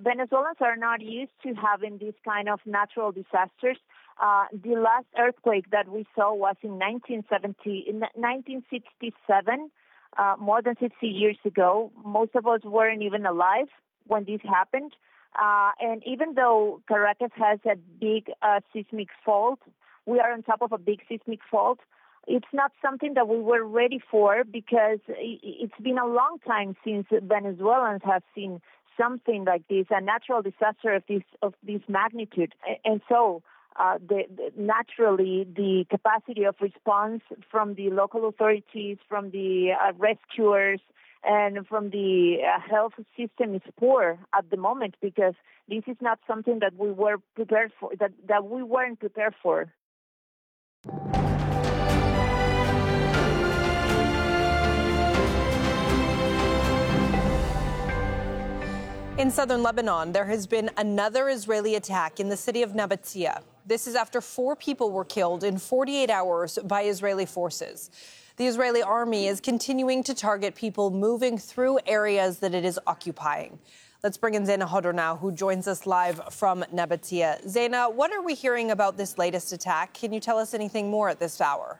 Venezuelans are not used to having these kind of natural disasters. The last earthquake that we saw was in 1967, more than 60 years ago. Most of us weren't even alive when this happened. And even though Caracas has a big seismic fault, we are on top of a big seismic fault. It's not something that we were ready for because it's been a long time since Venezuelans have seen something like this, a natural disaster of this magnitude. And so naturally the capacity of response from the local authorities, from the rescuers, and from the health system is poor at the moment because this is not something that we were prepared for, that we weren't prepared for. In southern Lebanon, there has been another Israeli attack in the city of Nabatea. This is after 4 people were killed in 48 hours by Israeli forces. The Israeli army is continuing to target people moving through areas that it is occupying. Let's bring in Zeina Hodor now, who joins us live from Nabatea. Zeina, what are we hearing about this latest attack? Can you tell us anything more at this hour?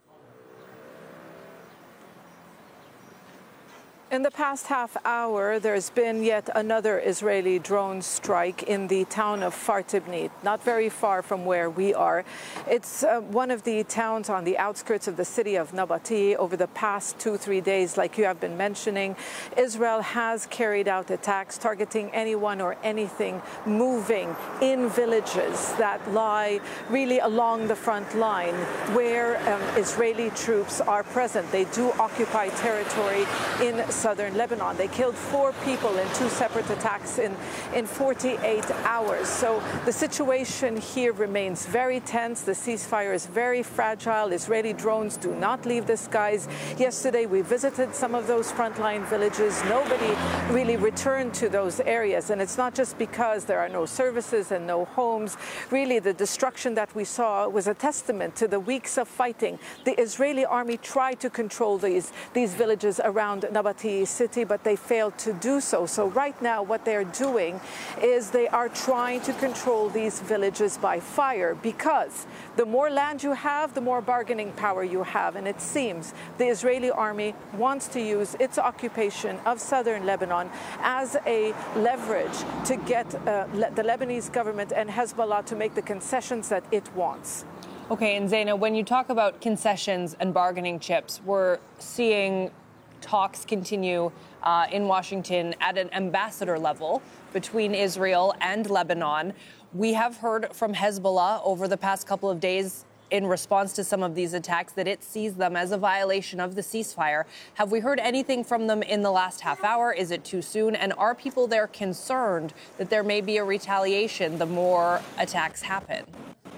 In the past half hour, there's been yet another Israeli drone strike in the town of Fartibnit, not very far from where we are. It's one of the towns on the outskirts of the city of Nabatea. Over the past 2-3 days, like you have been mentioning, Israel has carried out attacks targeting anyone or anything moving in villages that lie really along the front line where Israeli troops are present. They do occupy territory in southern Lebanon. They killed 4 people in 2 separate attacks in 48 hours. So the situation here remains very tense. The ceasefire is very fragile. Israeli drones do not leave the skies. Yesterday, we visited some of those frontline villages. Nobody really returned to those areas. And it's not just because there are no services and no homes. Really, the destruction that we saw was a testament to the weeks of fighting. The Israeli army tried to control these villages around Nabatea city, but they failed to do so. So right now what they're doing is they are trying to control these villages by fire, because the more land you have, the more bargaining power you have. And it seems the Israeli army wants to use its occupation of southern Lebanon as a leverage to get the Lebanese government and Hezbollah to make the concessions that it wants. Okay, and Zeina, when you talk about concessions and bargaining chips, we're seeing talks continue in Washington at an ambassador level between Israel and Lebanon. We have heard from Hezbollah over the past couple of days in response to some of these attacks that it sees them as a violation of the ceasefire. Have we heard anything from them in the last half hour? Is it too soon? And are people there concerned that there may be a retaliation the more attacks happen?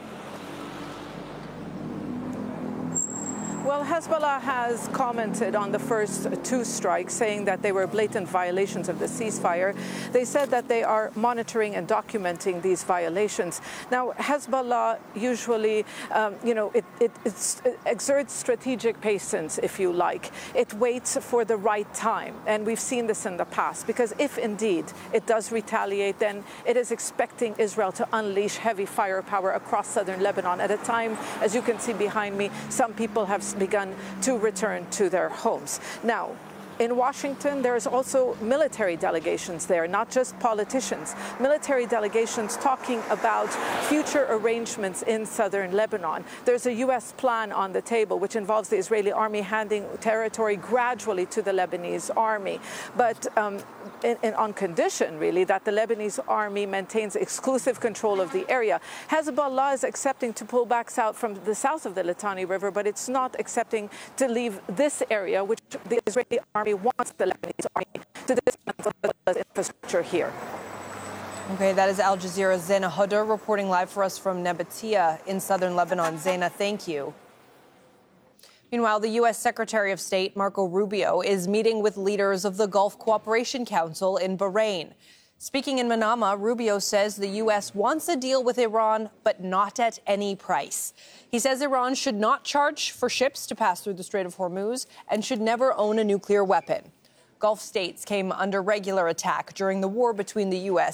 Well, Hezbollah has commented on the first 2 strikes, saying that they were blatant violations of the ceasefire. They said that they are monitoring and documenting these violations. Now, Hezbollah usually, it exerts strategic patience, if you like. It waits for the right time. And we've seen this in the past, because if indeed it does retaliate, then it is expecting Israel to unleash heavy firepower across southern Lebanon at a time, as you can see behind me, some people have begun to return to their homes. Now, in Washington, there's also military delegations there, not just politicians. Military delegations talking about future arrangements in southern Lebanon. There's a U.S. plan on the table, which involves the Israeli army handing territory gradually to the Lebanese army, but on condition, really, that the Lebanese army maintains exclusive control of the area. Hezbollah is accepting to pull back south from the south of the Litani River, but it's not accepting to leave this area, which the Israeli army wants the Lebanese army to dismantle the infrastructure here. Okay, that is Al Jazeera's Zeina Hodor reporting live for us from Nabatea in southern Lebanon. Zeina, thank you. Meanwhile, the U.S. Secretary of State Marco Rubio is meeting with leaders of the Gulf Cooperation Council in Bahrain. Speaking in Manama, Rubio says the U.S. wants a deal with Iran, but not at any price. He says Iran should not charge for ships to pass through the Strait of Hormuz and should never own a nuclear weapon. Gulf states came under regular attack during the war between the U.S.